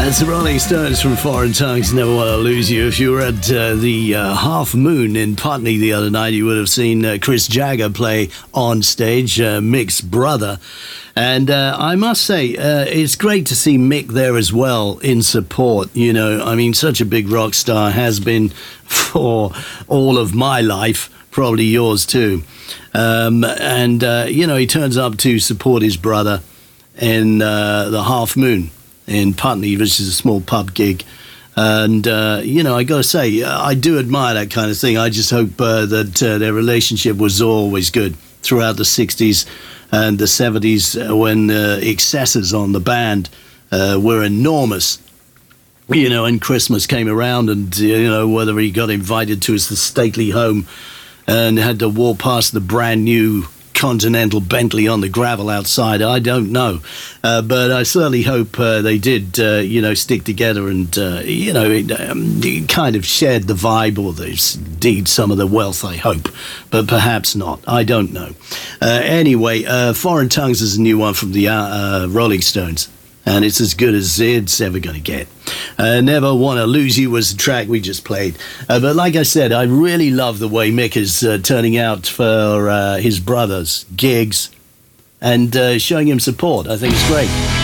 That's the Rolling Stones from Foreign Tongues, Never Want to Lose You. If you were at the Half Moon in Putney the other night, you would have seen Chris Jagger play on stage, Mick's brother. And I must say, it's great to see Mick there as well in support. You know, I mean, such a big rock star, has been for all of my life, probably yours too. You know, he turns up to support his brother in the Half Moon in Putney, which is a small pub gig. And, you know, I got to say, I do admire that kind of thing. I just hope that their relationship was always good throughout the 60s and the 70s when excesses on the band were enormous. You know, and Christmas came around and, you know, whether he got invited to his stately home and had to walk past the brand new Continental Bentley on the gravel outside, I don't know. But I certainly hope they did, you know, stick together and, you know, it kind of shared the vibe, or indeed some of the wealth, I hope. But perhaps not. I don't know. Anyway, Foreign Tongues is a new one from the Rolling Stones. And it's as good as it's ever going to get. Never Want to Lose You was the track we just played. But like I said, I really love the way Mick is turning out for his brother's gigs and showing him support. I think it's great.